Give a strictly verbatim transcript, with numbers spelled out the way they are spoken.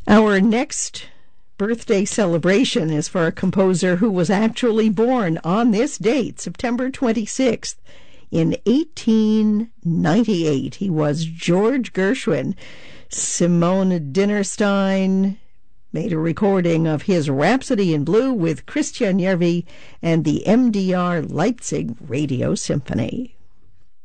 Our next birthday celebration is for a composer who was actually born on this date, September twenty-sixth, in eighteen ninety-eight. He was George Gershwin. Simone Dinnerstein made a recording of his Rhapsody in Blue with Christian Järvi and the M D R Leipzig Radio Symphony.